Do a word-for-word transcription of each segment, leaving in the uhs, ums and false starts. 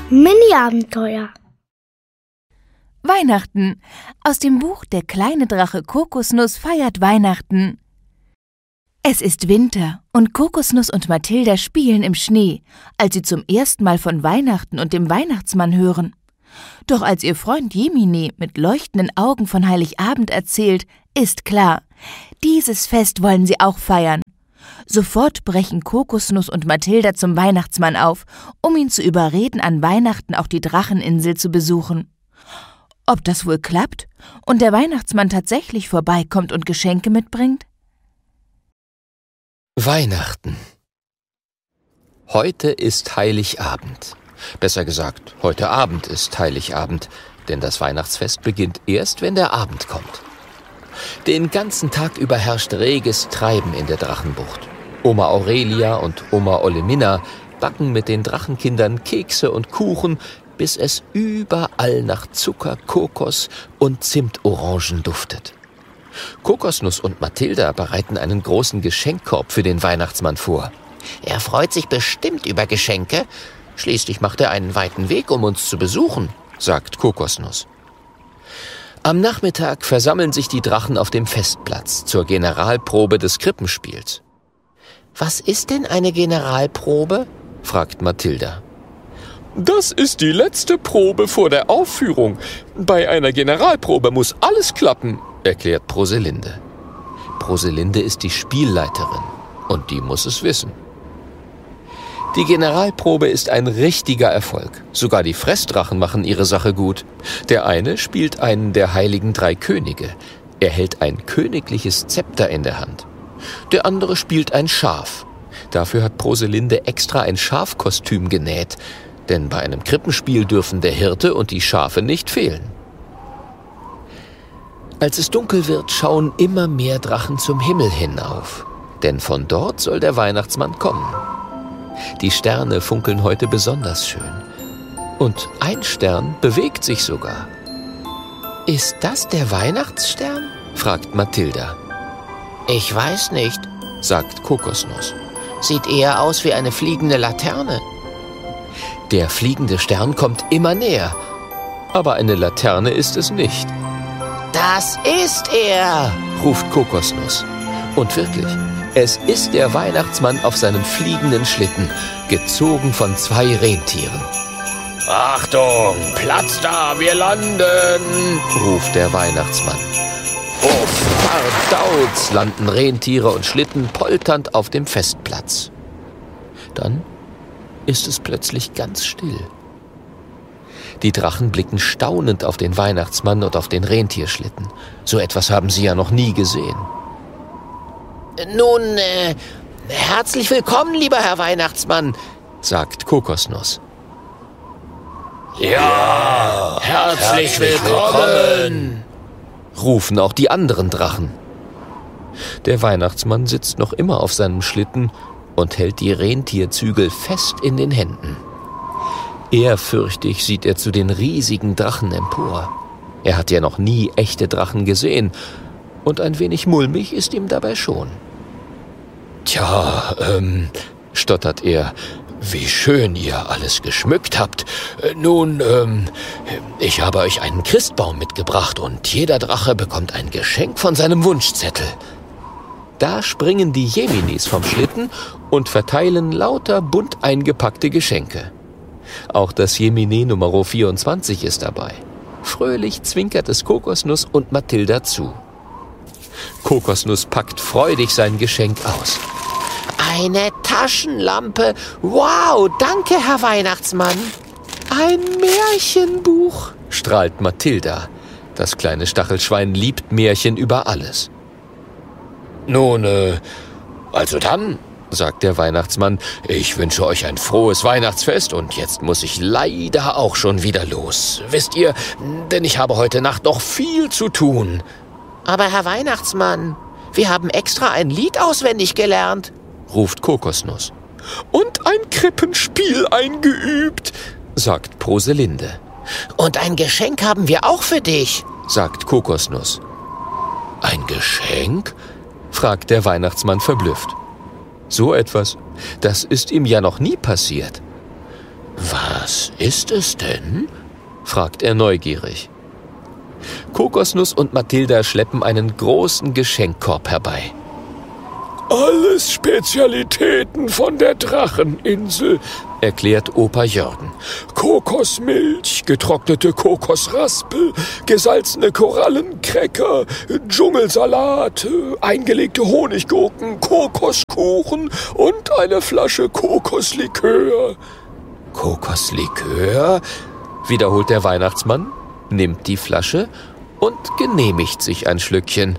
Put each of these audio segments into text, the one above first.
Mini-Abenteuer. Weihnachten. Aus dem Buch Der kleine Drache Kokosnuss feiert Weihnachten. Es ist Winter und Kokosnuss und Mathilda spielen im Schnee, als sie zum ersten Mal von Weihnachten und dem Weihnachtsmann hören. Doch als ihr Freund Jemine mit leuchtenden Augen von Heiligabend erzählt, ist klar, dieses Fest wollen sie auch feiern. Sofort brechen Kokosnuss und Mathilda zum Weihnachtsmann auf, um ihn zu überreden, an Weihnachten auch die Dracheninsel zu besuchen. Ob das wohl klappt und der Weihnachtsmann tatsächlich vorbeikommt und Geschenke mitbringt? Weihnachten. Heute ist Heiligabend. Besser gesagt, heute Abend ist Heiligabend, denn das Weihnachtsfest beginnt erst, wenn der Abend kommt. Den ganzen Tag über herrscht reges Treiben in der Drachenbucht. Oma Aurelia und Oma Olemina backen mit den Drachenkindern Kekse und Kuchen, bis es überall nach Zucker, Kokos und Zimtorangen duftet. Kokosnuss und Mathilda bereiten einen großen Geschenkkorb für den Weihnachtsmann vor. Er freut sich bestimmt über Geschenke. Schließlich macht er einen weiten Weg, um uns zu besuchen, sagt Kokosnuss. Am Nachmittag versammeln sich die Drachen auf dem Festplatz zur Generalprobe des Krippenspiels. »Was ist denn eine Generalprobe?« fragt Mathilda. »Das ist die letzte Probe vor der Aufführung. Bei einer Generalprobe muss alles klappen«, erklärt Proselinde. Proselinde ist die Spielleiterin und die muss es wissen. Die Generalprobe ist ein richtiger Erfolg. Sogar die Fressdrachen machen ihre Sache gut. Der eine spielt einen der heiligen drei Könige. Er hält ein königliches Zepter in der Hand. Der andere spielt ein Schaf. Dafür hat Proselinde extra ein Schafkostüm genäht. Denn bei einem Krippenspiel dürfen der Hirte und die Schafe nicht fehlen. Als es dunkel wird, schauen immer mehr Drachen zum Himmel hinauf. Denn von dort soll der Weihnachtsmann kommen. Die Sterne funkeln heute besonders schön. Und ein Stern bewegt sich sogar. »Ist das der Weihnachtsstern?« fragt Mathilda. »Ich weiß nicht«, sagt Kokosnuss. »Sieht eher aus wie eine fliegende Laterne.« Der fliegende Stern kommt immer näher. Aber eine Laterne ist es nicht. »Das ist er«, ruft Kokosnuss. Und wirklich, es ist der Weihnachtsmann auf seinem fliegenden Schlitten, gezogen von zwei Rentieren. »Achtung, Platz da, wir landen«, ruft der Weihnachtsmann. Uff, Pardauz, landen Rentiere und Schlitten polternd auf dem Festplatz. Dann ist es plötzlich ganz still. Die Drachen blicken staunend auf den Weihnachtsmann und auf den Rentierschlitten. So etwas haben sie ja noch nie gesehen. »Nun, äh, herzlich willkommen, lieber Herr Weihnachtsmann«, sagt Kokosnuss. »Ja, herzlich, herzlich willkommen«, rufen auch die anderen Drachen. Der Weihnachtsmann sitzt noch immer auf seinem Schlitten und hält die Rentierzügel fest in den Händen. Ehrfürchtig sieht er zu den riesigen Drachen empor. Er hat ja noch nie echte Drachen gesehen und ein wenig mulmig ist ihm dabei schon. »Tja, ähm«, stottert er, »wie schön ihr alles geschmückt habt. Nun, ähm, ich habe euch einen Christbaum mitgebracht und jeder Drache bekommt ein Geschenk von seinem Wunschzettel.« Da springen die Jeminis vom Schlitten und verteilen lauter bunt eingepackte Geschenke. Auch das Jemine Nummer vierundzwanzig ist dabei. Fröhlich zwinkert es Kokosnuss und Mathilda zu. Kokosnuss packt freudig sein Geschenk aus. »Eine Taschenlampe! Wow, danke, Herr Weihnachtsmann!« »Ein Märchenbuch«, strahlt Mathilda. Das kleine Stachelschwein liebt Märchen über alles. »Nun, äh, also dann«, sagt der Weihnachtsmann, »ich wünsche euch ein frohes Weihnachtsfest und jetzt muss ich leider auch schon wieder los. Wisst ihr, denn ich habe heute Nacht noch viel zu tun.« »Aber Herr Weihnachtsmann, wir haben extra ein Lied auswendig gelernt«, ruft Kokosnuss. »Und ein Krippenspiel eingeübt«, sagt Proselinde. »Und ein Geschenk haben wir auch für dich«, sagt Kokosnuss. »Ein Geschenk?«, fragt der Weihnachtsmann verblüfft. So etwas, das ist ihm ja noch nie passiert. Was ist es denn? Fragt er neugierig. Kokosnuss und Mathilda schleppen einen großen Geschenkkorb herbei. Alles Spezialitäten von der Dracheninsel, erklärt Opa Jörgen. Kokosmilch, getrocknete Kokosraspel, gesalzene Korallencracker, Dschungelsalat, eingelegte Honiggurken, Kokoskuchen und eine Flasche Kokoslikör. Kokoslikör? Wiederholt der Weihnachtsmann, nimmt die Flasche und genehmigt sich ein Schlückchen.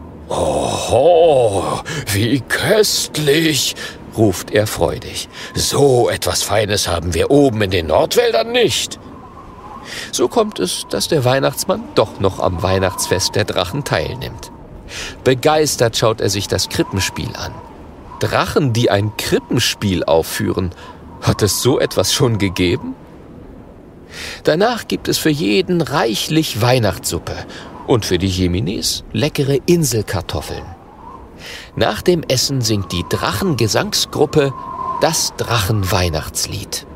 »Oho, wie köstlich«, ruft er freudig. »So etwas Feines haben wir oben in den Nordwäldern nicht.« So kommt es, dass der Weihnachtsmann doch noch am Weihnachtsfest der Drachen teilnimmt. Begeistert schaut er sich das Krippenspiel an. Drachen, die ein Krippenspiel aufführen. Hat es so etwas schon gegeben? Danach gibt es für jeden reichlich Weihnachtssuppe und für die Jeminis leckere Inselkartoffeln. Nach dem Essen singt die Drachengesangsgruppe das Drachenweihnachtslied.